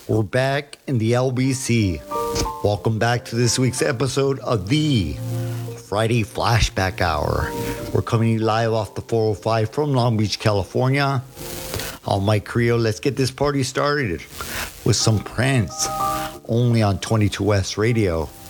We're back in the LBC. Welcome back to this week's episode of the Friday Flashback Hour. We're coming to you live off the 405 from Long Beach, California. I'm Mike Creo. Let's get this party started with some Prince, only on 22 West Radio.